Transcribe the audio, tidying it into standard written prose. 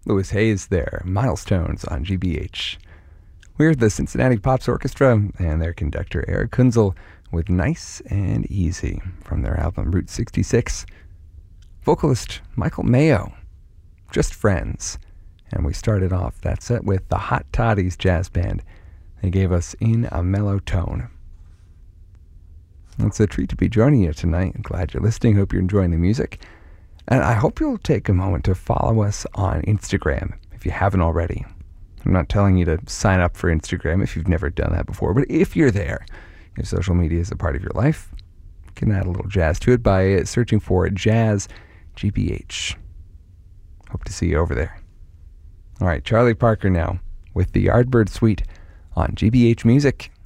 Louis Hayes there, Milestones on GBH. We're the Cincinnati Pops Orchestra and their conductor Eric Kunzel with Nice and Easy from their album Route 66. Vocalist Michael Mayo, Just Friends. And we started off that set with the Hot Toddies Jazz Band. They gave us In a Mellow Tone. It's a treat to be joining you tonight. I'm glad you're listening. Hope you're enjoying the music. And I hope you'll take a moment to follow us on Instagram if you haven't already. I'm not telling you to sign up for Instagram if you've never done that before, but if you're there, if social media is a part of your life, you can add a little jazz to it by searching for Jazz GBH. Hope to see you over there. All right, Charlie Parker now with the Yardbird Suite on GBH Music.